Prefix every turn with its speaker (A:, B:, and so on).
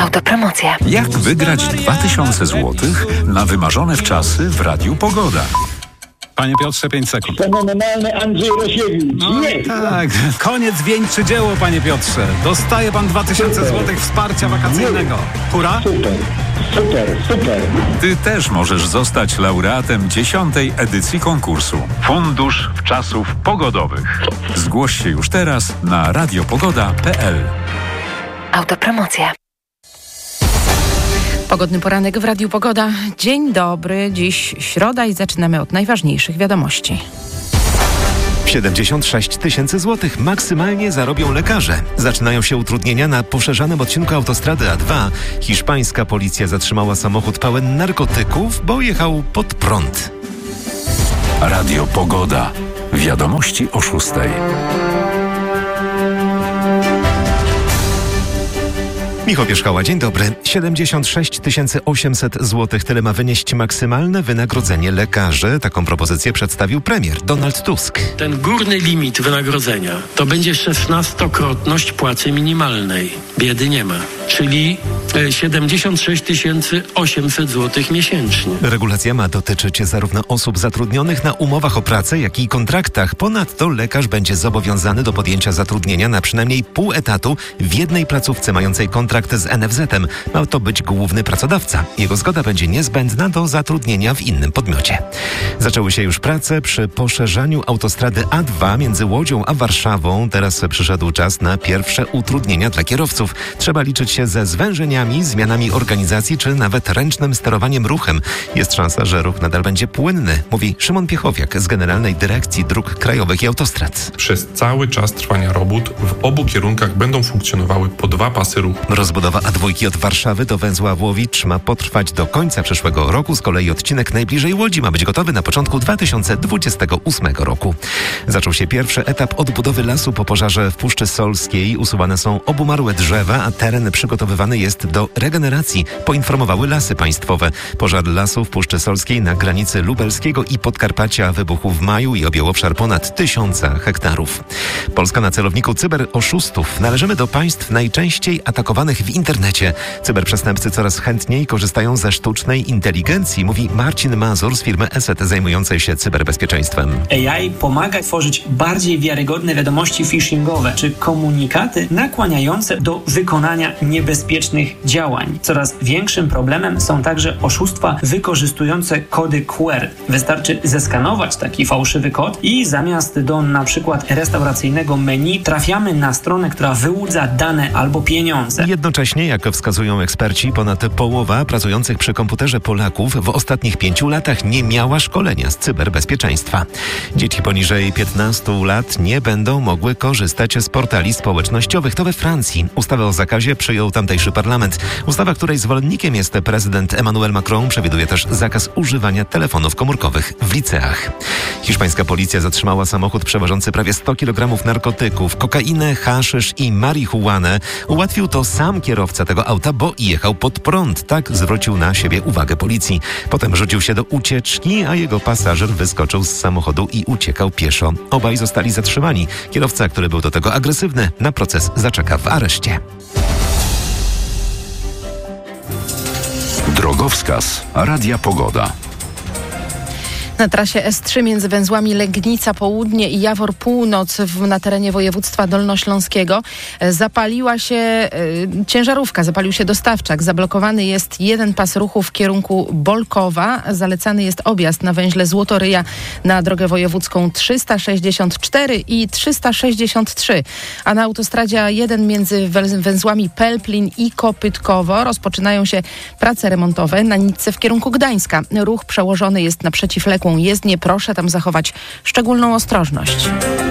A: Autopromocja.
B: Jak wygrać 2000 zł na wymarzone wczasy w Radiu Pogoda?
C: Panie Piotrze, 5 sekund.
D: Fenomenalny Andrzej Rosiewicz.
C: Tak, koniec wieńczy dzieło, panie Piotrze. Dostaje pan 2000 zł wsparcia wakacyjnego. Hurra?
D: Super.
B: Ty też możesz zostać laureatem 10. edycji konkursu Fundusz Wczasów Pogodowych. Zgłoś się już teraz na radiopogoda.pl.
A: Autopromocja.
E: Pogodny poranek w Radiu Pogoda. Dzień dobry, dziś środa i zaczynamy od najważniejszych wiadomości.
F: 76 000 złotych maksymalnie zarobią lekarze. Zaczynają się utrudnienia na poszerzanym odcinku autostrady A2. Hiszpańska policja zatrzymała samochód pełen narkotyków, bo jechał pod prąd.
B: Radio Pogoda. Wiadomości o 6.
F: Michał Wierzchała, dzień dobry. 76 800 zł tyle ma wynieść maksymalne wynagrodzenie lekarzy. Taką propozycję przedstawił premier Donald Tusk.
G: Ten górny limit wynagrodzenia to będzie 16-krotność płacy minimalnej. Biedy nie ma. Czyli 76 800 zł miesięcznie.
F: Regulacja ma dotyczyć zarówno osób zatrudnionych na umowach o pracę, jak i kontraktach. Ponadto lekarz będzie zobowiązany do podjęcia zatrudnienia na przynajmniej pół etatu w jednej placówce mającej kontrakt z NFZ-em. Ma to być główny pracodawca. Jego zgoda będzie niezbędna do zatrudnienia w innym podmiocie. Zaczęły się już prace przy poszerzaniu autostrady A2 między Łodzią a Warszawą. Teraz przyszedł czas na pierwsze utrudnienia dla kierowców. Trzeba liczyć się ze zwężeniami, zmianami organizacji czy nawet ręcznym sterowaniem ruchem. Jest szansa, że ruch nadal będzie płynny, mówi Szymon Piechowiak z Generalnej Dyrekcji Dróg Krajowych i Autostrad.
H: Przez cały czas trwania robót w obu kierunkach będą funkcjonowały po 2 pasy ruchu.
F: Rozbudowa A2 od Warszawy do węzła Łowicz ma potrwać do końca przyszłego roku. Z kolei odcinek najbliżej Łodzi ma być gotowy na początku 2028 roku. Zaczął się pierwszy etap odbudowy lasu po pożarze w Puszczy Solskiej. Usuwane są obumarłe drzewa, a teren przygotowywany jest do regeneracji, poinformowały Lasy Państwowe. Pożar lasu w Puszczy Solskiej na granicy lubelskiego i Podkarpacia wybuchł w maju i objął obszar ponad 1000 hektarów. Polska na celowniku cyberoszustów. Należymy do państw najczęściej atakowanych w internecie. Cyberprzestępcy coraz chętniej korzystają ze sztucznej inteligencji, mówi Marcin Mazur z firmy ESET zajmującej się cyberbezpieczeństwem.
I: AI pomaga tworzyć bardziej wiarygodne wiadomości phishingowe czy komunikaty nakłaniające do wykonania niebezpiecznych działań. Coraz większym problemem są także oszustwa wykorzystujące kody QR. Wystarczy zeskanować taki fałszywy kod i zamiast do na przykład restauracyjnego menu trafiamy na stronę, która wyłudza dane albo pieniądze.
F: Jednocześnie, jak wskazują eksperci, ponad połowa pracujących przy komputerze Polaków w ostatnich 5 latach nie miała szkolenia z cyberbezpieczeństwa. Dzieci poniżej 15 lat nie będą mogły korzystać z portali społecznościowych. To we Francji. Ustawę o zakazie przyjął tamtejszy parlament. Ustawa, której zwolennikiem jest prezydent Emmanuel Macron, przewiduje też zakaz używania telefonów komórkowych w liceach. Hiszpańska policja zatrzymała samochód przewożący prawie 100 kg narkotyków, kokainę, haszysz i marihuanę. Ułatwił to sam kierowca tego auta, bo jechał pod prąd. Tak zwrócił na siebie uwagę policji. Potem rzucił się do ucieczki, a jego pasażer wyskoczył z samochodu i uciekał pieszo. Obaj zostali zatrzymani. Kierowca, który był do tego agresywny, na proces zaczeka w areszcie.
B: Drogowskaz Radia Pogoda.
E: Na trasie S3 między węzłami Legnica Południe i Jawor Północ na terenie województwa dolnośląskiego zapaliła się ciężarówka, zapalił się dostawczak. Zablokowany jest jeden pas ruchu w kierunku Bolkowa. Zalecany jest objazd na węźle Złotoryja na drogę wojewódzką 364 i 363. A na autostradzie A1 między węzłami Pelplin i Kopytkowo rozpoczynają się prace remontowe na nitce w kierunku Gdańska. Ruch przełożony jest na przeciwległą jezdnię. Proszę tam zachować szczególną ostrożność.